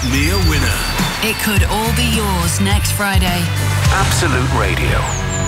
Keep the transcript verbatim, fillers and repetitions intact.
me a winner. It could all be yours next Friday. Absolute Radio.